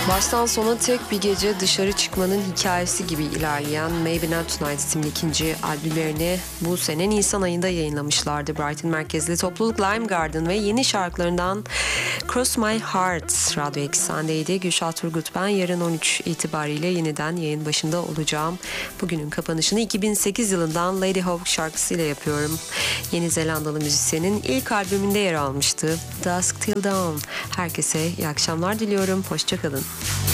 Baştan sona tek bir gece dışarı çıkmanın hikayesi gibi ilerleyen Maybe Not Tonight isimli ikinci albümlerini bu sene Nisan ayında yayınlamışlardı. Brighton merkezli topluluk Lime Garden ve yeni şarkılarından Cross My Heart Radyo Eksen'deydi. Gülşah Turgut ben. Yarın 13 itibariyle yeniden yayın başında olacağım. Bugünün kapanışını 2008 yılından Lady Hawk şarkısıyla yapıyorum. Yeni Zelandalı müzisyenin ilk albümünde yer almıştı. Dusk Till Dawn. Herkese iyi akşamlar diliyorum. Hoşçakalın.